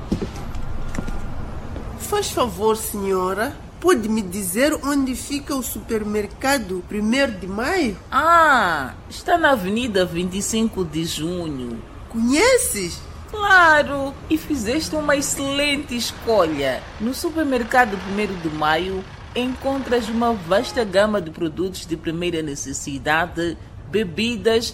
Faz favor, senhora. Pode me dizer onde fica o supermercado 1º de Maio? Está na Avenida 25 de Junho. Conheces? Claro! E fizeste uma excelente escolha. No supermercado 1º de Maio encontras uma vasta gama de produtos de primeira necessidade, bebidas